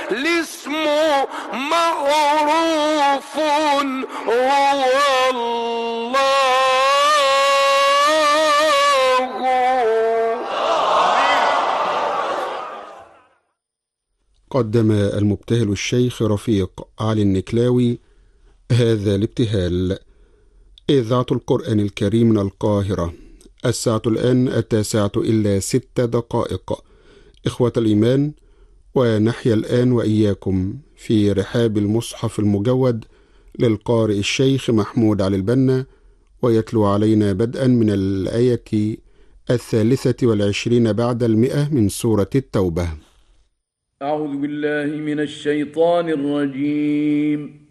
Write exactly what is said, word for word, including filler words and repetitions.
الاسم معروف هو الله. قدم المبتهل الشيخ رفيق علي النكلاوي هذا الابتهال. إذاعة القرآن الكريم من القاهرة. الساعة الآن التاسعة إلا ست دقائق. إخوة الإيمان، ونحيا الآن وإياكم في رحاب المصحف المجود للقارئ الشيخ محمود علي البنا، ويتلو علينا بدءا من الآية الثالثة والعشرين بعد المئة من سورة التوبة. أعوذ بالله من الشيطان الرجيم.